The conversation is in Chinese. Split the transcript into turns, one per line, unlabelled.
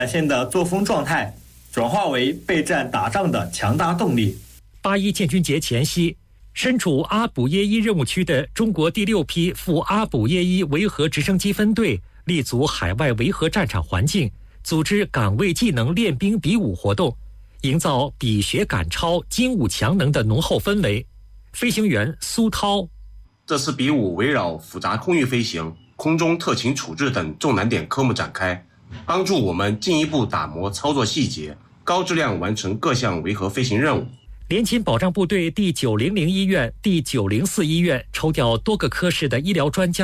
展现的作风状态，转化为备战打仗的强大动力。
8·1建军节前夕，身处阿卜耶伊任务区的中国第6批赴阿卜耶伊维和直升机分队立足海外维和战场环境，组织岗位技能练兵比武活动，营造比学赶超、精武强能的浓厚氛围。飞行员苏涛，
这次比武围绕复杂空域飞行、空中特勤处置等重难点科目展开，帮助我们进一步打磨操作细节，高质量完成各项维和飞行任务。
联勤保障部队第900医院、第904医院抽调多个科室的医疗专家